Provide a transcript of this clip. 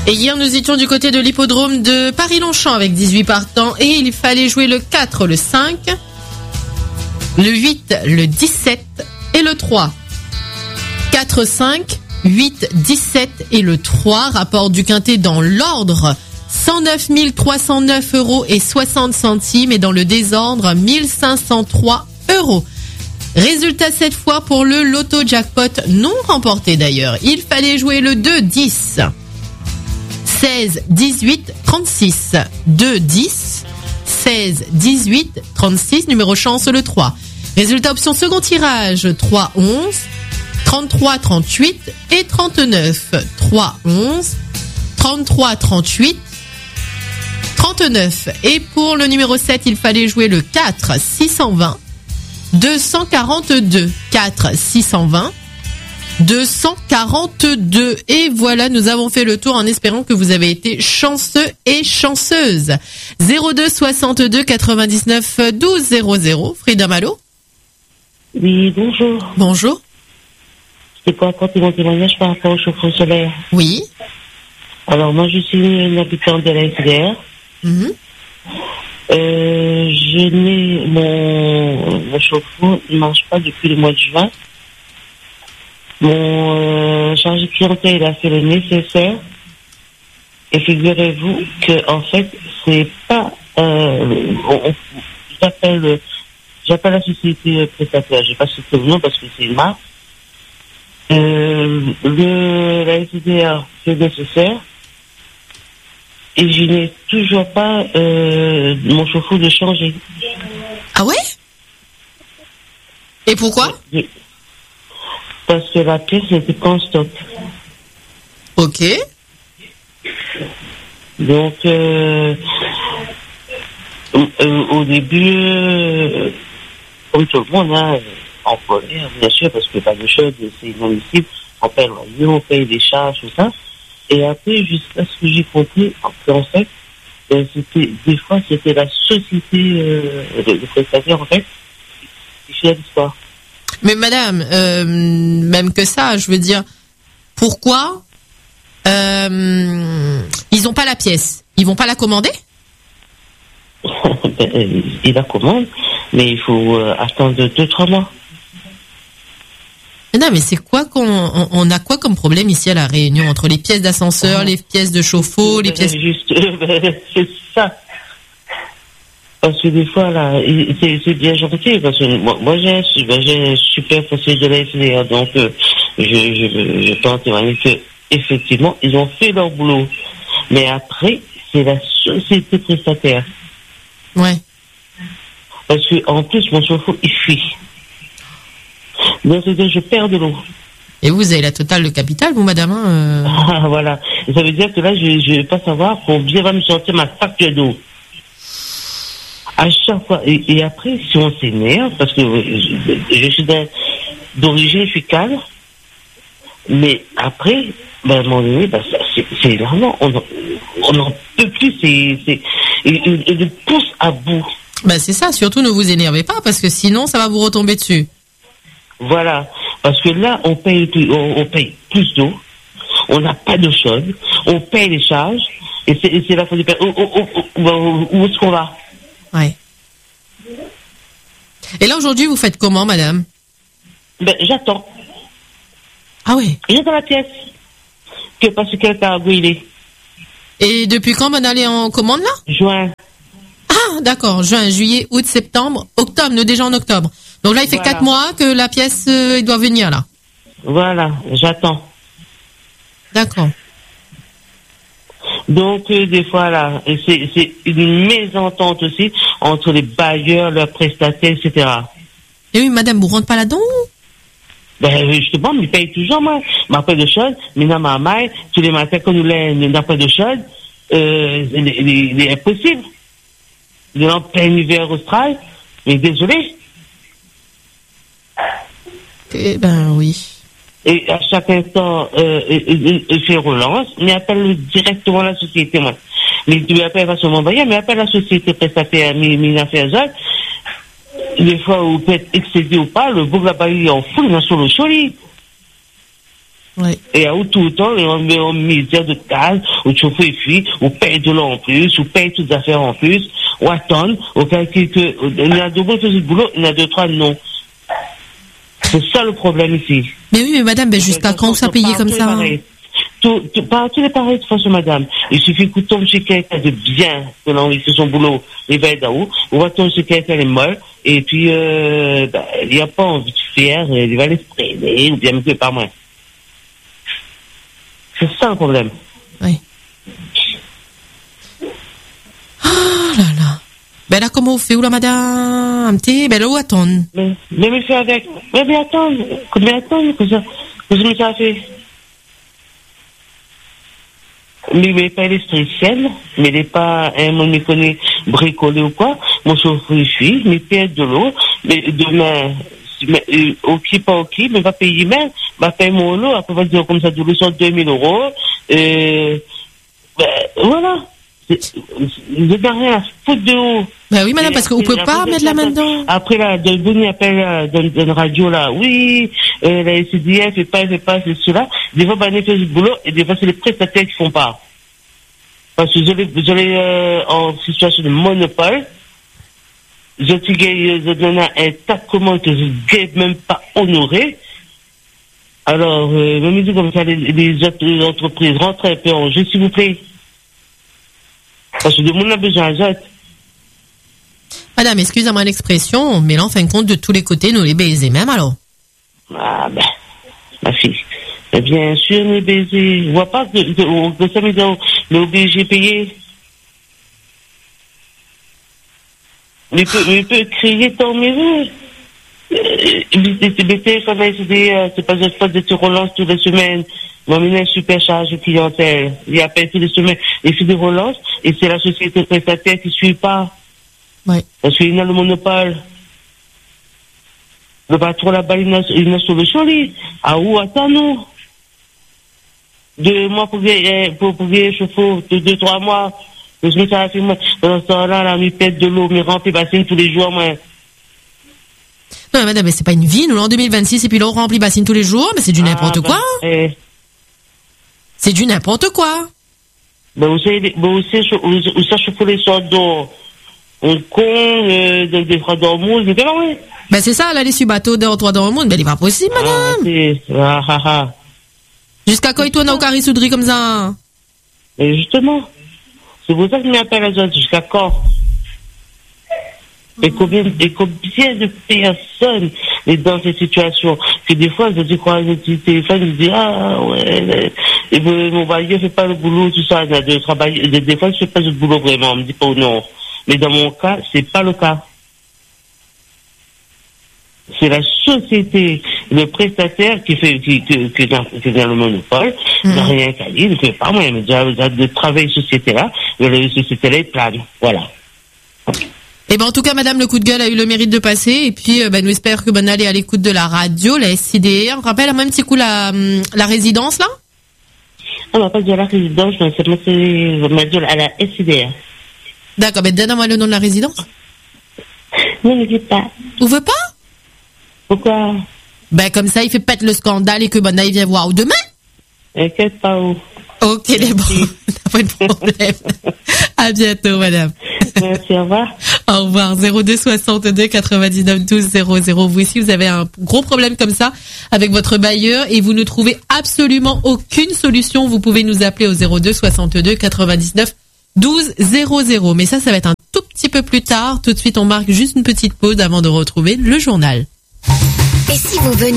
Et hier, nous étions du côté de l'hippodrome de Paris-Longchamp avec 18 partants et il fallait jouer le 4, le 5, le 8, le 17 et le 3. 4, 5, 8, 17 et le 3. Rapport du quintet dans l'ordre. 109 309 € et 60 centimes et dans le désordre 1503 €. Résultat cette fois pour le loto jackpot non remporté d'ailleurs. Il fallait jouer le 2, 10. 16, 18, 36. 2, 10. 16, 18, 36. Numéro chance le 3. Résultat option second tirage 3, 11. 33, 38 et 39. 3, 11. 33, 38. 39. Et pour le numéro 7, il fallait jouer le 4, 620. 242. 4, 620. 242. Et voilà, nous avons fait le tour en espérant que vous avez été chanceux et chanceuse. 02 62 99 12 00. Frida Malo. Oui, bonjour. Bonjour. C'est pour apporter mon témoignage par rapport au chauffe-eau solaire. Oui. Alors, moi, je suis une habitante de la SDR. Je n'ai mon chauffe-eau ne marche pas depuis le mois de juin. Mon chargé clientèle a fait le nécessaire. Et figurez-vous que en fait, c'est pas. J'appelle la société prestataire. Je ne vais pas citer le nom parce que c'est une marque. La SDR fait le nécessaire. Et je n'ai toujours pas mon chauffe-eau de changer. Ah ouais? Et pourquoi? Parce que la pièce n'était pas en stock. Ok. Donc, au début, comme tout le monde, hein, en colère, bien sûr, parce que pas de choses, c'est inadmissible. On paye le loyer, on paye les charges, tout ça. Et après, jusqu'à ce que j'ai compris, en fait, des fois, c'était la société de prestataire, en fait, qui fait l'histoire. Mais madame, même que ça, je veux dire, pourquoi ils n'ont pas la pièce? Ils vont pas la commander? Ils la commandent, mais il faut attendre 2-3 mois. Non, mais c'est quoi on a quoi comme problème ici à La Réunion entre les pièces d'ascenseur, les pièces de chauffe-eau, les pièces... C'est ça. Parce que des fois, là, c'est bien gentil, parce que moi j'ai un super conseiller de la SDR, donc je peux en témoigner que effectivement, ils ont fait leur boulot. Mais après, c'est la société prestataire. Ouais. Parce que en plus, mon chauffe-eau, il fuit. Donc, c'est-à-dire, je perds de l'eau. Et vous avez la totale de capital, vous, madame Ah, voilà. Et ça veut dire que là, je ne vais pas savoir combien va me sortir ma facture d'eau. À chaque fois. Et après, si on s'énerve, parce que je suis d'origine, je suis cadre, mais après, à un moment donné, c'est vraiment, on n'en peut plus, il nous pousse à bout. C'est ça, surtout ne vous énervez pas, parce que sinon, ça va vous retomber dessus. Voilà, parce que là, on paye plus d'eau, on n'a pas d'eau chaude, on paye les charges, et c'est la faute du père. Où est-ce qu'on va? Ouais. Et là, aujourd'hui, vous faites comment, madame? J'attends. Ah oui? J'attends la pièce. Parce que quel cargo il est. Et depuis quand on allait en commande, là? Juin. Ah, d'accord. Juin, juillet, août, septembre, octobre. Nous, déjà en octobre. Donc là, il fait 4 mois que la pièce, il doit venir, là. Voilà, j'attends. D'accord. Donc, des fois, là, c'est une mésentente aussi entre les bailleurs, leurs prestataires, etc. Et oui, madame, vous rentrez pas là-dedans? Justement, ils payent toujours, moi. Ma paix de chaude, maintenant, ma maille, tous les matins, quand nous l'avons paix de chaude, il est impossible. Il est en plein hiver austral, mais désolé. Eh ben, oui. Et à chaque instant, il fait relance, mais appelle directement la société, moi. Mais tu appelles pas sur mon bailleur, mais appelle la société prestataire, mes affaires autres. Des fois, vous pouvez être excédé ou pas, le bouc là-bas, il est en fou, il est sur le choli. Ouais. Et à tout le temps, on misère de gaz, ou chauffeur fuit, ou paye de l'eau en plus, ou paye toutes les affaires en plus, ou attendre, ou calcule que, il y a deux bons faiseurs de boulot, il y en a deux, trois non. C'est ça le problème ici. Mais oui, mais madame, ben jusqu'à quand ça payé comme ça? Partout est pareil de toute façon, madame. Il suffit que tombe chez quelqu'un de bien, que l'on fait son boulot, il va être là-haut, on va tomber chez quelqu'un de mal, et puis, il n'y a pas envie de faire, il va les freiner, ou bien même que pas moins. C'est ça le problème. Oui. Oh là là. Ben là, comment on fait? Où là, madame? Ben là, où attendre? Mais fait avec. Mais attendre. Combien attendre que ça? Que je me ça fait? Mais pas l'électricienne, mais il n'est pas un monde me connaît bricolé ou quoi. Mon chauffeur, je suis, mais paye de l'eau. Mais demain, ok, pas ok, mais va payer même, va payer mon lot, après va dire comme ça, de l'eau sur 2000 €. Voilà. Je n'ai rien à foutre de haut. Ben oui, madame, parce qu'on peut pas mettre la main dedans. Après, là, Denis appelle dans la radio, là, oui, la SDF fait pas, c'est cela. Des fois, ben, on fait du boulot, et des fois, c'est les prestataires qui font pas. Parce que j'allais en situation de monopole. Je donne un tas de commandes que je n'ai même pas honoré. Alors, me dis comme ça, les autres entreprises rentrent un peu en jeu, s'il vous plaît. Parce que de mon a besoin d'autres. Madame, excusez-moi l'expression, mais là, en fin de compte, de tous les côtés, nous les baisers même, alors. Ah, ben, ma fille. Eh bien sûr, nous les baisers. Je vois pas que ça me dit, mais obligé de payer. Mais peut crier tant mieux. Les téléphones, c'est pas juste pas de te relance toutes les semaines. Mon ministre est super chargé de clientèle. Il appelle toutes les semaines. Il fait des relances et c'est la société prestataire qui suit pas. Ouais. Parce qu'il y a le monopole. Le patron là-bas, il a une solution, lui. Ah, où, attends-nous. 2 mois pour payer chauffeur, 2-3 mois. Je me suis fait, moi, pendant ce temps-là, là, mi pète de l'eau, mi remplit bassine tous les jours, moi. Non, madame, mais c'est pas une vie, nous, en 2026, et puis là, on remplit bassine tous les jours, mais c'est du n'importe quoi. C'est du n'importe quoi. Ben, vous savez, où ça chauffe les sortes d'eau. On con, des frais d'hormones, mais pas vrai. Ben, c'est ça, là, les sub-bateaux d'or 3 dans le monde, ben, il est pas possible, madame. Jusqu'à quand il tourne au carré soudry comme ça? Et justement. C'est pour ça que je m'appelle à ça, jusqu'à quand? Et combien de personnes sont dans ces situations? Que des fois, je dis quoi, je téléphone, je dis, ah, ouais, mon bailleur fait pas le boulot, tout ça, de travail, des fois, je fais pas le boulot vraiment, on me dit pas non. Mais dans mon cas, c'est pas le cas. C'est la société, le prestataire qui est dans le monopole, n'a rien qu'à dire, ne fait pas moi, mais déjà, de travailler société-là, la société-là est plane. Voilà. Eh ben, en tout cas, madame, le coup de gueule a eu le mérite de passer, et puis, nous espérons que bonne allez à l'écoute de la radio, la SCDR. On rappelle, un petit coup, la résidence, là? On va pas dire la résidence, mais c'est ma dire à la SCDR. D'accord, ben, donne-moi le nom de la résidence. Non, ne dis pas. Vous voulez pas? Pourquoi? Ben, comme ça, il fait pète le scandale et que bonne il vient voir. Ou demain? Inquiète pas où. Ok, les bons. Pas de problème. À bientôt, madame. Merci, au revoir. Au revoir. 02 62 99 12 00. Vous aussi, vous avez un gros problème comme ça avec votre bailleur et vous ne trouvez absolument aucune solution. Vous pouvez nous appeler au 02 62 99 12 00. Mais ça va être un tout petit peu plus tard. Tout de suite, on marque juste une petite pause avant de retrouver le journal. Et si vous veniez